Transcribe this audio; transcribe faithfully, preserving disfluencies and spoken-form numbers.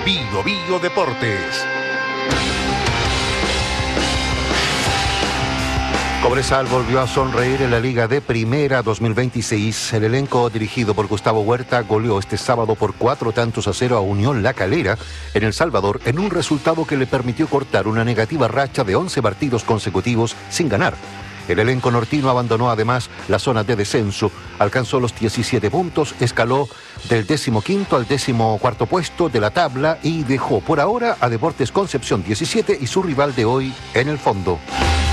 Bio Bio Deportes. Cobresal volvió a sonreír en la Liga de Primera dos mil veintiséis. El elenco dirigido por Gustavo Huerta goleó este sábado por cuatro tantos a cero a Unión La Calera en El Salvador, en un resultado que le permitió cortar una negativa racha de once partidos consecutivos sin ganar. El elenco nortino abandonó además la zona de descenso, alcanzó los diecisiete puntos, escaló del decimoquinto al decimocuarto puesto de la tabla y dejó por ahora a Deportes Concepción diecisiete y su rival de hoy en el fondo.